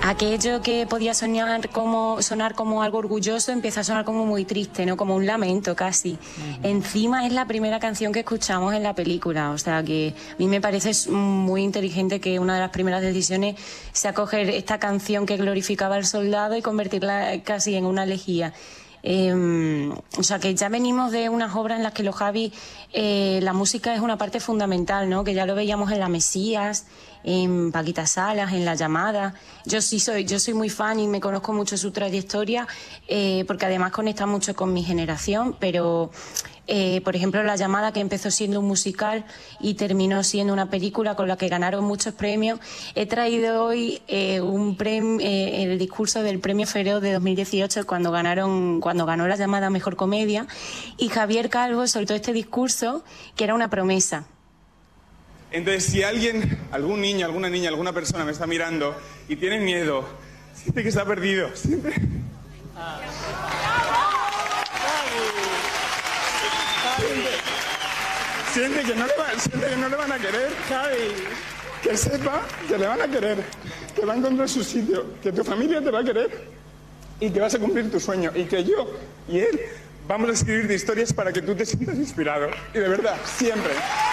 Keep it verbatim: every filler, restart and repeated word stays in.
aquello que podía soñar como, sonar como algo orgulloso empieza a sonar como muy triste, ¿no? Como un lamento casi. Uh-huh. Encima es la primera canción que escuchamos en la película, o sea que a mí me parece muy inteligente que una de las primeras decisiones sea coger esta canción que glorificaba al soldado y convertirla casi en una elegía. Eh, o sea que ya venimos de unas obras en las que los Javis, eh, la música es una parte fundamental, ¿no? Que ya lo veíamos en La Mesías, en Paquita Salas, en La Llamada. Yo sí soy, yo soy muy fan y me conozco mucho su trayectoria, eh, porque además conecta mucho con mi generación, pero eh, por ejemplo La Llamada, que empezó siendo un musical y terminó siendo una película con la que ganaron muchos premios. He traído hoy eh, un premio, eh, el discurso del Premio Féreo de dos mil dieciocho, cuando ganaron, cuando ganó La Llamada a Mejor Comedia, y Javier Calvo soltó este discurso que era una promesa. Entonces, si alguien, algún niño, alguna niña, alguna persona me está mirando y tiene miedo, siente que está perdido, siente... Siente que no le, va, siente que no le van a querer, Javi. Que sepa que le van a querer, que va a encontrar su sitio, que tu familia te va a querer y que vas a cumplir tu sueño. Y que yo y él vamos a escribirte historias para que tú te sientas inspirado. Y de verdad, siempre.